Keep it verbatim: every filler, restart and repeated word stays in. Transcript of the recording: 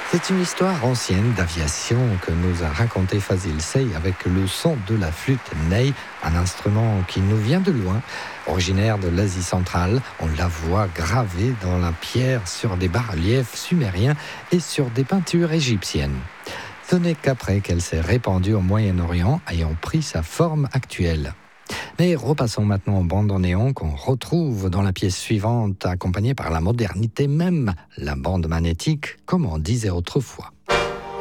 C'est une histoire ancienne d'aviation que nous a raconté Fazil Sey avec le son de la flûte ney, un instrument qui nous vient de loin. Originaire de l'Asie centrale, on la voit gravée dans la pierre sur des bas-reliefs sumériens et sur des peintures égyptiennes. Ce n'est qu'après qu'elle s'est répandue au Moyen-Orient, ayant pris sa forme actuelle. Mais repassons maintenant aux bandes en néon qu'on retrouve dans la pièce suivante, accompagnée par la modernité même, la bande magnétique, comme on disait autrefois.